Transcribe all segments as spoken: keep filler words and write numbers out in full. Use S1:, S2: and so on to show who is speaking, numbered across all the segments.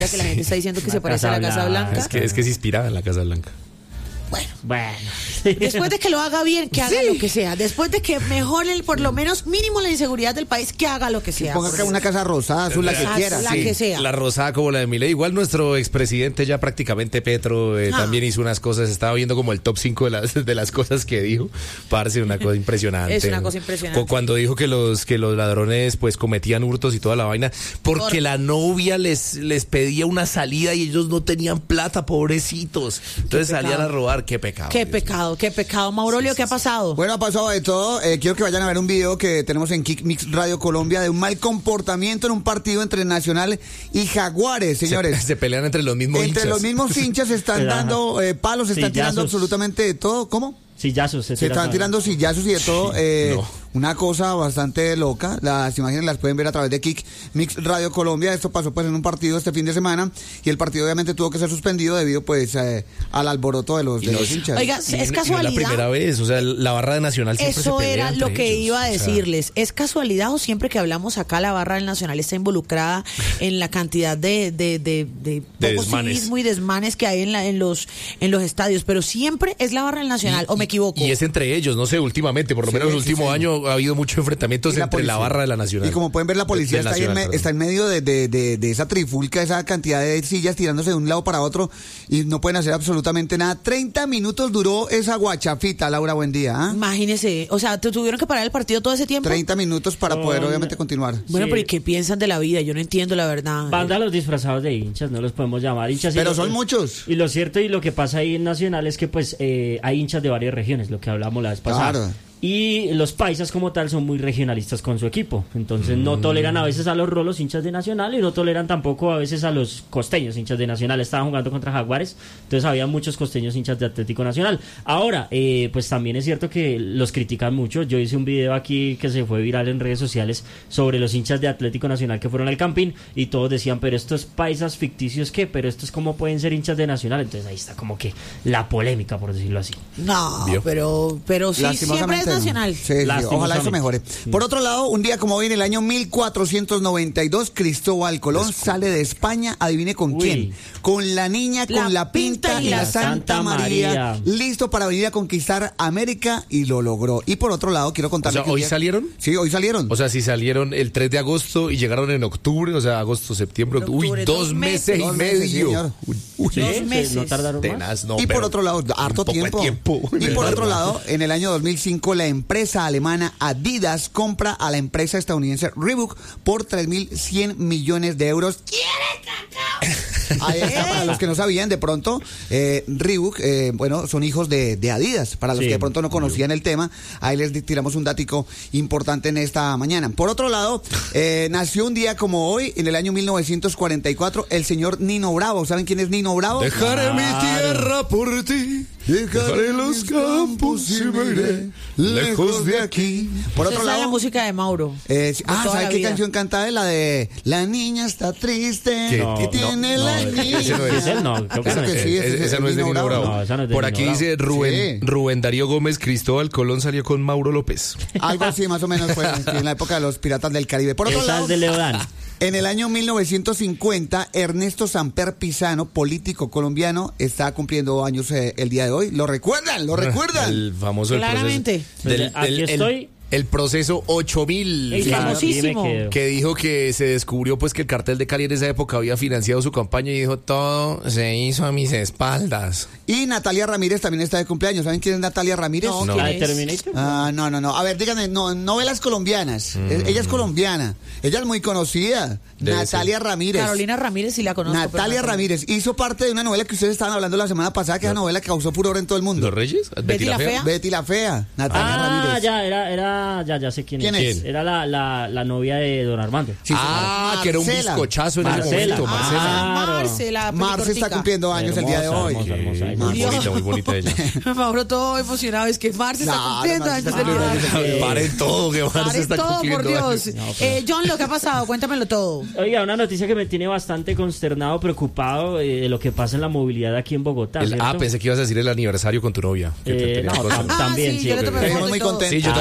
S1: que la gente está diciendo que se parece a la Casa Blanca.
S2: Es que, es que se inspiraba en la Casa Blanca.
S1: Bueno,
S3: Bueno.
S1: después de que lo haga bien, que haga sí. lo que sea. Después de que mejore por lo menos mínimo la inseguridad del país, que haga lo que sea.
S4: Ponga que una casa rosada, azul, la que quiera.
S1: La
S2: sí,
S1: que sea.
S2: La rosada como la de Milei. Igual nuestro expresidente ya prácticamente Petro eh, ah. también hizo unas cosas. Estaba viendo como el top cinco de las, de las cosas que dijo. Parce, una cosa impresionante.
S1: Es una cosa impresionante.
S2: Cuando dijo que los que los ladrones pues cometían hurtos y toda la vaina porque por... la novia les, les pedía una salida y ellos no tenían plata, pobrecitos. Entonces salían a robar. Qué pecado.
S1: Qué pecado. Pecado, qué pecado. Maurolio, sí, sí, ¿qué ha pasado?
S4: Bueno, ha pasado de todo. Eh, quiero que vayan a ver un video que tenemos en Kick Mix Radio Colombia de un mal comportamiento en un partido entre Nacional y Jaguares, señores.
S2: Se, se pelean entre los mismos
S4: entre
S2: hinchas.
S4: Entre los mismos hinchas se están dando eh, palos, se están
S3: sillazos.
S4: tirando absolutamente de todo. ¿Cómo?
S3: Sillazos. Se,
S4: se están tirando sillazos y de todo. Eh, no. Una cosa bastante loca. Las imágenes las pueden ver a través de Kick Mix Radio Colombia. Esto pasó pues en un partido este fin de semana y el partido obviamente tuvo que ser suspendido debido pues eh, al alboroto de los, de los hinchas.
S1: Oiga,
S2: y,
S1: es casualidad.
S2: Y no es la primera vez, o sea, la barra de Nacional siempre
S1: Eso
S2: se pelea
S1: era lo que
S2: ellos,
S1: iba a decirles.
S2: O sea,
S1: ¿es casualidad o siempre que hablamos acá la barra del Nacional está involucrada en la cantidad de de de, de,
S2: de
S1: poco civismo y desmanes que hay en la en los en los estadios? Pero siempre es la barra del Nacional,
S2: y,
S1: ¿o me equivoco?
S2: Y es entre ellos, no sé, últimamente, por lo sí, menos el sí, último sí. año ha habido mucho enfrentamientos la entre la barra de la Nacional.
S4: Y como pueden ver, la policía
S2: de, de
S4: está,
S2: Nacional,
S4: ahí en me, está en medio de, de, de, de esa trifulca, esa cantidad de sillas tirándose de un lado para otro y no pueden hacer absolutamente nada. treinta minutos duró esa guachafita, Laura, buen día. ¿eh?
S1: Imagínese, o sea, ¿te tuvieron que parar el partido todo ese tiempo?
S4: treinta minutos para
S3: oh,
S4: poder, obviamente, continuar.
S1: Bueno,
S3: sí.
S1: pero ¿y qué piensan de la vida? Yo no entiendo la verdad.
S3: Vándalos disfrazados de hinchas, no los podemos llamar hinchas.
S4: Pero
S3: lo,
S4: son muchos.
S3: Y lo cierto y lo que pasa ahí en Nacional es que pues eh, hay hinchas de varias regiones, lo que hablamos la vez pasada.
S4: Claro.
S3: Y los paisas como tal son muy regionalistas con su equipo. Entonces mm. no toleran a veces a los rolos hinchas de Nacional y no toleran tampoco a veces a los costeños hinchas de Nacional. Estaban jugando contra Jaguares, entonces había muchos costeños hinchas de Atlético Nacional. Ahora, eh, pues también es cierto que los critican mucho. Yo hice un video aquí que se fue viral en redes sociales sobre los hinchas de Atlético Nacional que fueron al Campín y todos decían, pero estos paisas ficticios, ¿qué? Pero estos ¿cómo pueden ser hinchas de Nacional? Entonces ahí está como que la polémica, por decirlo así.
S1: No, ¿Vio? pero pero sí, siempre es Nacional.
S4: Sí, sí, ojalá eso mejore. Por otro lado, un día como hoy, en el año mil cuatrocientos noventa y dos, Cristóbal Colón Después. sale de España, adivine con Uy. quién, con la niña,
S1: la
S4: con la pinta y la, la Santa, Santa María, María, listo para venir a conquistar América y lo logró. Y por otro lado, quiero contarles
S2: o sea,
S4: que
S2: ¿hoy
S4: día...
S2: salieron?
S4: Sí, hoy salieron.
S2: O sea, si salieron el tres de agosto y llegaron en octubre, o sea, agosto, septiembre, octubre. Uy, dos, dos meses, meses y medio.
S4: Uy,
S3: ¿Sí?
S1: Dos meses.
S3: No tardaron
S2: Tenaz, no,
S4: y por otro lado, harto tiempo.
S2: tiempo.
S4: Y por otro lado, en el año dos mil cinco, la empresa alemana Adidas compra a la empresa estadounidense Reebok por tres mil cien millones de euros. ¿Quieres cacao? Ahí está, para los que no sabían, de pronto, eh, Reebok, eh, bueno, son hijos de, de Adidas. Para los sí, que de pronto no conocían el tema, ahí les tiramos un dático importante en esta mañana. Por otro lado, eh, nació un día como hoy, en el año mil novecientos cuarenta y cuatro, el señor Nino Bravo. ¿Saben quién es Nino Bravo?
S2: Dejaré claro. mi tierra por ti. Dejaré los campos y me iré lejos de aquí.
S1: Por otro lado, la música de Mauro.
S4: Eh, de ah, ¿sabes qué vida? canción canta él? La de La niña está triste. ¿Qué,
S2: no,
S4: que tiene
S2: no,
S4: la
S2: no,
S4: niña.
S3: Ese no es él, no. Creo que,
S4: que sí, ese, ese,
S2: esa no es de Nino Bravo. Bravo. No, esa no es de
S4: Por
S2: Nino
S4: aquí
S2: Bravo.
S4: dice
S2: Rubén, sí. Rubén Darío Gómez, Cristóbal Colón salió con Mauro López.
S4: Algo así, más o menos, fue en la época de los piratas del Caribe. Por otro
S3: esa
S4: lado,
S3: es de Leodán.
S4: En el año mil novecientos cincuenta, Ernesto Samper Pisano, político colombiano, está cumpliendo años eh, el día de hoy. ¿Lo recuerdan? ¿Lo recuerdan?
S2: El famoso
S1: Claramente.
S2: El del,
S3: Aquí
S2: el,
S3: estoy.
S2: El, el proceso ocho mil.
S1: El famosísimo.
S2: Que dijo que se descubrió pues que el cartel de Cali en esa época había financiado su campaña y dijo, todo se hizo a mis espaldas.
S4: Y Natalia Ramírez también está de cumpleaños. ¿Saben quién es Natalia Ramírez?
S1: No,
S3: ¿La de Terminator?
S4: Ah, no, no, no. A ver, díganme, no, novelas colombianas. Mm. Ella es colombiana. Ella es muy conocida. Debe Natalia ser. Ramírez.
S1: Carolina Ramírez, sí la conozco.
S4: Natalia Ramírez hizo parte de una novela que ustedes estaban hablando la semana pasada, que es una novela que causó furor en todo el mundo.
S2: ¿Los Reyes?
S1: ¿Betty, Betty la, la fea?
S4: Betty la Fea. Natalia
S3: ah,
S4: Ramírez.
S3: Ah, ya, era, era, ya, ya sé quién,
S4: ¿Quién es.
S3: es. Era la, la, la novia de Don Armando.
S4: Sí,
S2: ah, que era un bizcochazo en ese momento.
S1: Marcela. Ah, Marcela.
S4: Marce está cumpliendo años hermosa, el día de hoy.
S3: Hermosa, hermosa,
S2: hermosa. Muy bonita, muy bonita ella.
S1: Mauro todo emocionado, es que Marce está
S4: claro,
S1: cumpliendo años el día de hoy.
S2: Paren todo, que Marce está
S1: todo,
S2: cumpliendo
S1: por Dios.
S2: años.
S1: No, pero... eh, John, lo que ha pasado, cuéntamelo todo.
S3: Oiga, una noticia que me tiene bastante consternado, preocupado eh, de lo que pasa en la movilidad aquí en Bogotá.
S2: El, ah, pensé que ibas a decir el aniversario con tu novia.
S3: Eh, no, tam, también,
S1: ah, sí.
S3: sí.
S1: Yo le tomé
S4: foto
S1: muy contento.
S2: Sí, yo también tomé foto.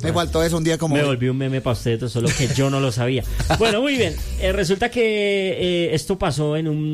S4: Me faltó eso un día como
S3: Me
S4: hoy.
S3: volví un meme para ustedes, solo que yo no lo sabía. Bueno, muy bien. Eh, resulta que eh, esto pasó en un